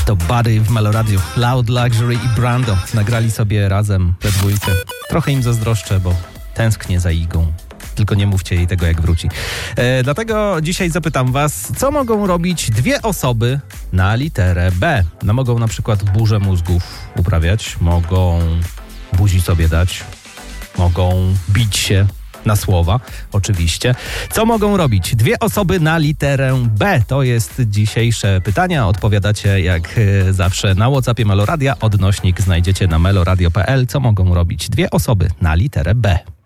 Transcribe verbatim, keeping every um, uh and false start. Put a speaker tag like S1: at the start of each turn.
S1: To Buddy w Meloradiu. Loud Luxury i Brando nagrali sobie razem we dwójce. Trochę im zazdroszczę, bo tęsknię za Igą. Tylko nie mówcie jej tego, jak wróci. E, dlatego dzisiaj zapytam was, co mogą robić dwie osoby na literę B? No mogą na przykład burzę mózgów uprawiać, mogą buzi sobie dać, mogą bić się na słowa, oczywiście. Co mogą robić dwie osoby na literę B? To jest dzisiejsze pytanie. Odpowiadacie jak zawsze na WhatsAppie Meloradia. Odnośnik znajdziecie na meloradio kropka p l. Co mogą robić dwie osoby na literę B?